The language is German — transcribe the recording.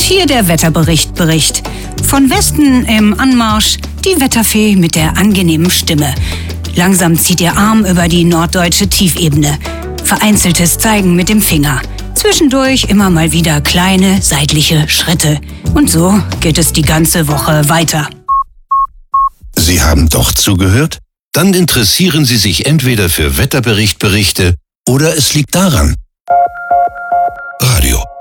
hier der Wetterbericht. Von Westen im Anmarsch die Wetterfee mit der angenehmen Stimme. Langsam zieht ihr Arm über die norddeutsche Tiefebene. Vereinzeltes Zeigen mit dem Finger. Zwischendurch immer mal wieder kleine seitliche Schritte. Und so geht es die ganze Woche weiter. Sie haben doch zugehört? Dann interessieren Sie sich entweder für Wetterberichte oder es liegt daran. Radio